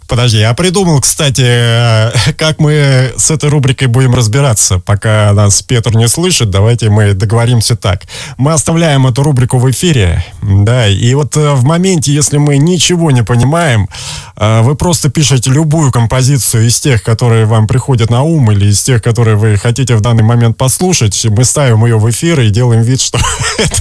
Подожди, я придумал, кстати, как мы с этой рубрикой будем разбираться. Пока нас Петр не слышит, давайте мы договоримся так. Мы оставляем эту рубрику в эфире, да, и вот в моменте, если мы ничего не понимаем, вы просто пишете любую композицию из тех, которые вам приходят на ум, или из тех, которые вы хотите в данный момент послушать. Мы ставим ее в эфир и делаем вид, что это